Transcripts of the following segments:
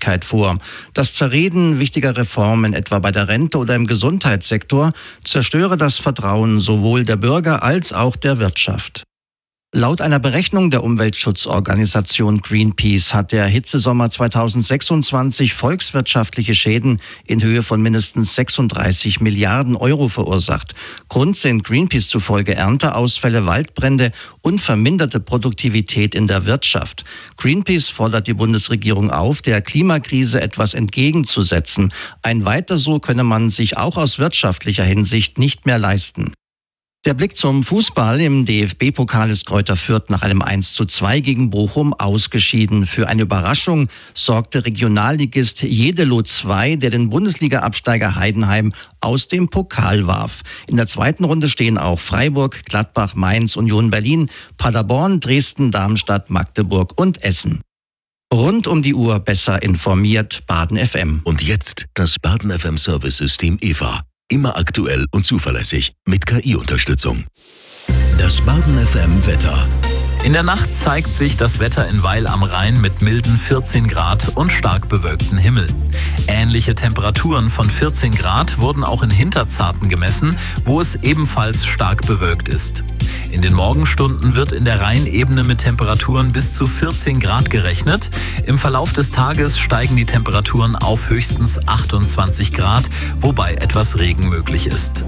Ungerechtigkeit vor. Das Zerreden wichtiger Reformen, etwa bei der Rente oder im Gesundheitssektor, zerstöre das Vertrauen sowohl der Bürger als auch der Wirtschaft. Laut einer Berechnung der Umweltschutzorganisation Greenpeace hat der Hitzesommer 2026 volkswirtschaftliche Schäden in Höhe von mindestens 36 Milliarden Euro verursacht. Grund sind Greenpeace zufolge Ernteausfälle, Waldbrände und verminderte Produktivität in der Wirtschaft. Greenpeace fordert die Bundesregierung auf, der Klimakrise etwas entgegenzusetzen. Ein Weiter so könne man sich auch aus wirtschaftlicher Hinsicht nicht mehr leisten. Der Blick zum Fußball. Im DFB-Pokal ist Greuther Fürth nach einem 1:2 gegen Bochum ausgeschieden. Für eine Überraschung sorgte Regionalligist Jedelo II, der den Bundesliga-Absteiger Heidenheim aus dem Pokal warf. In der zweiten Runde stehen auch Freiburg, Gladbach, Mainz, Union Berlin, Paderborn, Dresden, Darmstadt, Magdeburg und Essen. Rund um die Uhr besser informiert, Baden FM. Und jetzt das Baden FM Service-System EVA. Immer aktuell und zuverlässig mit KI-Unterstützung. Das Baden FM Wetter. In der Nacht zeigt sich das Wetter in Weil am Rhein mit milden 14 Grad und stark bewölktem Himmel. Ähnliche Temperaturen von 14 Grad wurden auch in Hinterzarten gemessen, wo es ebenfalls stark bewölkt ist. In den Morgenstunden wird in der Rheinebene mit Temperaturen bis zu 14 Grad gerechnet. Im Verlauf des Tages steigen die Temperaturen auf höchstens 28 Grad, wobei etwas Regen möglich ist.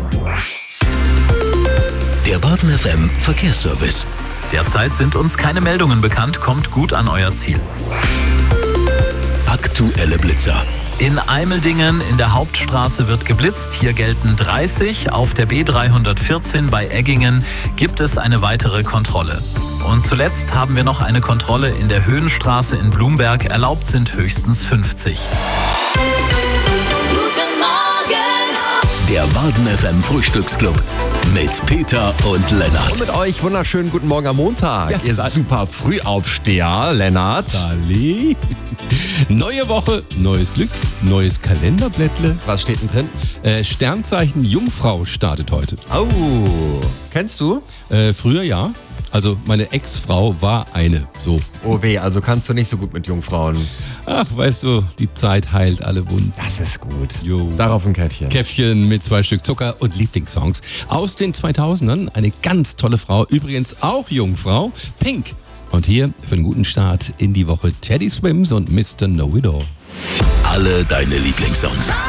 Der Baden FM Verkehrsservice. Derzeit sind uns keine Meldungen bekannt, kommt gut an euer Ziel. Aktuelle Blitzer. In Eimeldingen in der Hauptstraße wird geblitzt. Hier gelten 30. Auf der B314 bei Eggingen gibt es eine weitere Kontrolle. Und zuletzt haben wir noch eine Kontrolle in der Höhenstraße in Blumberg. Erlaubt sind höchstens 50. Guten Morgen! Der Baden FM Frühstücksclub mit Peter und Lennart. Und mit euch wunderschönen guten Morgen am Montag. Ja, Ihr super Frühaufsteher, Lennart. Sali. Neue Woche, neues Glück, neues Kalenderblättle. Was steht denn drin? Sternzeichen Jungfrau startet heute. Oh, kennst du? Früher ja. Also meine Ex-Frau war eine. So. Oh weh, also kannst du nicht so gut mit Jungfrauen. Ach, weißt du, die Zeit heilt alle Wunden. Das ist gut. Jo. Darauf ein Käffchen. Käffchen mit 2 Stück Zucker und Lieblingssongs. Aus den 2000ern eine ganz tolle Frau, übrigens auch Jungfrau, Pink. Und hier für einen guten Start in die Woche Teddy Swims und Mr. Know It All. Alle deine Lieblingssongs.